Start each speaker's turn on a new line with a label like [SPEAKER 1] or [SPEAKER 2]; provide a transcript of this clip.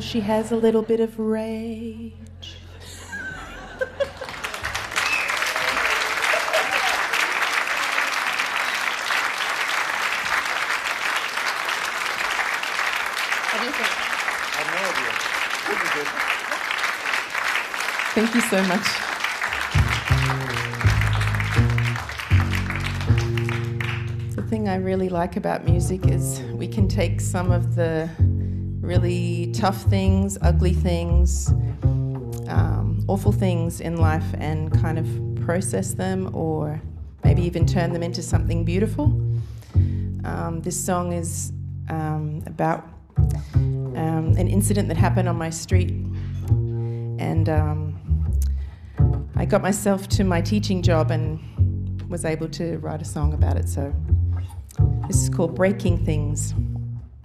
[SPEAKER 1] she has a little bit of rage. What do you think?
[SPEAKER 2] I have no idea. Pretty good.
[SPEAKER 1] Thank you so much. The thing I really like about music is we can take some of the really tough things, ugly things, awful things in life and kind of process them or maybe even turn them into something beautiful. This song is about an incident that happened on my street, and I got myself to my teaching job and was able to write a song about it. So this is called Breaking Things.